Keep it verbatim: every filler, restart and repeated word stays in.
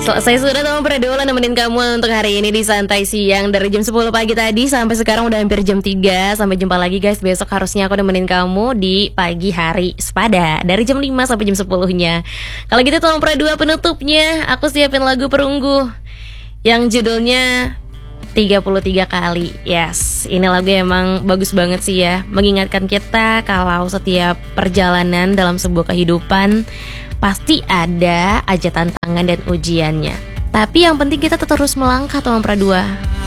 Selesai sudah teman Pradola nemenin kamu untuk hari ini di Santai Siang. Dari jam sepuluh pagi tadi sampai sekarang udah hampir jam tiga. Sampai jumpa lagi guys, besok harusnya aku nemenin kamu di pagi hari sepada dari jam lima sampai jam sepuluh-nya. Kalau gitu teman Pradola penutupnya aku siapin lagu Perunggu yang judulnya tiga puluh tiga kali. Yes, ini lagu emang bagus banget sih ya, mengingatkan kita kalau setiap perjalanan dalam sebuah kehidupan pasti ada aja tantangan dan ujiannya. Tapi yang penting kita tetap terus melangkah teman Pradua.